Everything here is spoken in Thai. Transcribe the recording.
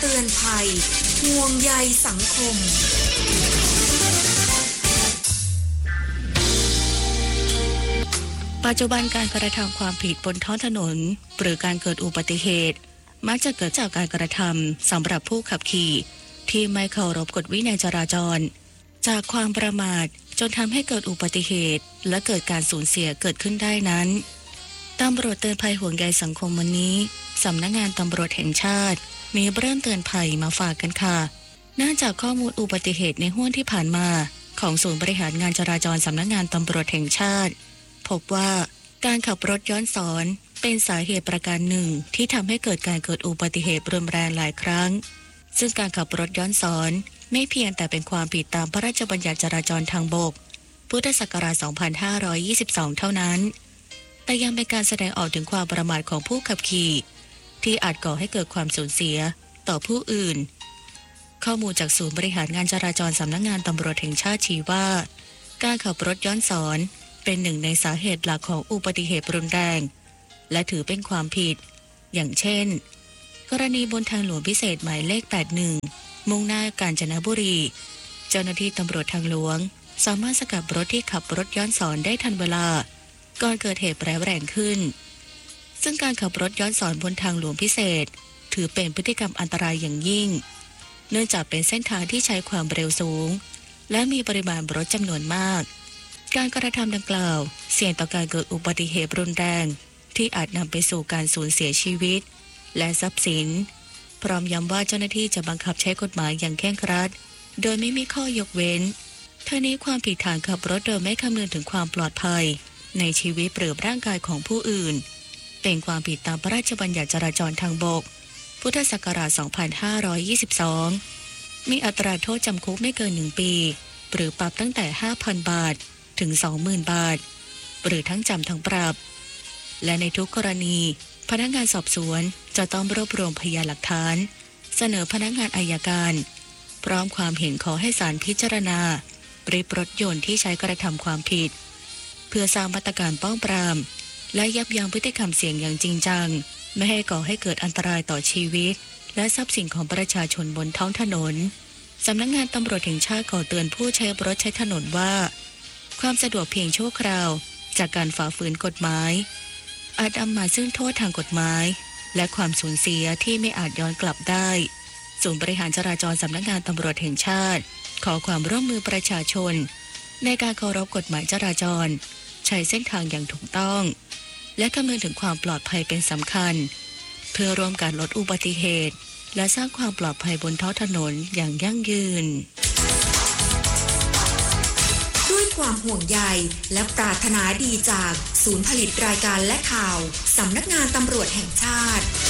เตือนภัยห่วงใยสังคมปัจจุบันการกระทำความผิดบนท้องถนนหรือการเกิดอุบัติเหตุมักจะเกิดจากการกระทำสำหรับผู้ขับขี่ที่ไม่เคารพกฎวินัยจราจรจากความประมาทจนทำให้เกิดอุบัติเหตุและเกิดการสูญเสียเกิดขึ้นได้นั้นตำรวจเตือนภัยห่วงใยสังคมวันนี้สำนักงานตำรวจแห่งชาติมีเรื่องเตือนภัยมาฝากกันค่ะเนื่องจากข้อมูลอุบัติเหตุในห้วงที่ผ่านมาของศูนย์บริหารงานจราจรสำนักงานตำรวจแห่งชาติพบว่าการขับรถย้อนสอนเป็นสาเหตุประการหนึ่งที่ทำให้เกิดการเกิดอุบัติเหตุรุนแรงหลายครั้งซึ่งการขับรถย้อนสอนไม่เพียงแต่เป็นความผิดตามพระราชบัญญัติจราจรทางบกพุทธศักราช 2522 เท่านั้นแต่ยังเป็นการแสดงออกถึงความประมาทของผู้ขับขี่ที่อาจก่อให้เกิดความสูญเสียต่อผู้อื่นข้อมูลจากศูนย์บริหารงานจราจรสำนักงานตำรวจแห่งชาติชี้ว่าการขับรถย้อนสอนเป็นหนึ่งในสาเหตุหลักของอุบัติเหตุรุนแรงและถือเป็นความผิดอย่างเช่นกรณีบนทางหลวงพิเศษหมายเลข 81 มุ่งหน้ากาญจนบุรีเจ้าหน้าที่ตำรวจทางหลวงสามารถสกัดรถที่ขับรถย้อนสอนได้ทันเวลาก่อนเกิดเหตุร้ายแรงขึ้นซึ่งการขับรถย้อนสอนบนทางหลวงพิเศษถือเป็นพฤติกรรมอันตรายอย่างยิ่งเนื่องจากเป็นเส้นทางที่ใช้ความเร็วสูงและมีปริมาณรถจำนวนมากการกระทำดังกล่าวเสี่ยงต่อการเกิดอุบัติเหตุรุนแรงที่อาจนำไปสู่การสูญเสียชีวิตและทรัพย์สินพร้อมย้ำว่าเจ้าหน้าที่จะบังคับใช้กฎหมายอย่างเคร่งครัดโดยไม่มีข้อยกเว้นทั้งนี้ความผิดฐานขับรถโดยไม่คำนึงถึงความปลอดภัยในชีวิตหรือร่างกายของผู้อื่นเป็นความผิดตามพระราชบัญญัติจราจรทางบกพุทธศักราช 2522 มีอัตราโทษจำคุกไม่เกิน 1 ปีหรือปรับตั้งแต่ 5,000 บาทถึง 20,000 บาทหรือทั้งจำทั้งปรับและในทุกกรณีพนักงานสอบสวนจะต้องรวบรวมพยานหลักฐานเสนอพนักงานอัยการพร้อมความเห็นขอให้ศาลพิจารณาริบรถยนต์ที่ใช้กระทำความผิดเพื่อสร้างมาตรการป้องปรามและยับยั้งพฤติกรรมเสี่ยงอย่างจริงจังไม่ให้ก่อให้เกิดอันตรายต่อชีวิตและทรัพย์สินของประชาชนบนท้องถนนสำนักงานตำรวจแห่งชาติขอเตือนผู้ใช้รถใช้ถนนว่าความสะดวกเพียงชั่วคราวจากการฝ่าฝืนกฎหมายอาจนำมาซึ่งโทษทางกฎหมายและความสูญเสียที่ไม่อาจย้อนกลับได้ศูนย์บริหารจราจรสำนักงานตำรวจแห่งชาติขอความร่วมมือประชาชนในการเคารพกฎหมายจราจรใช้เส้นทางอย่างถูกต้องและคำนึงถึงความปลอดภัยเป็นสำคัญเพื่อร่วมกันลดอุบัติเหตุและสร้างความปลอดภัยบนท้องถนนอย่างยั่งยืนด้วยความห่วงใยและปรารถนาดีจากศูนย์ผลิตรายการและข่าวสำนักงานตำรวจแห่งชาติ